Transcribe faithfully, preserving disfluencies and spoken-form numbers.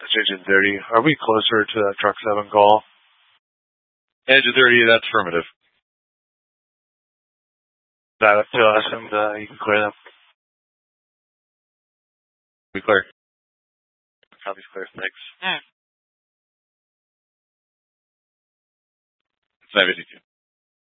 Engine thirty. Are we closer to that truck seven call? Engine thirty, that's affirmative. That up to us, and uh, you can clear them. We clear. Copy's clear. Thanks. Mm. It's nine fifty-two.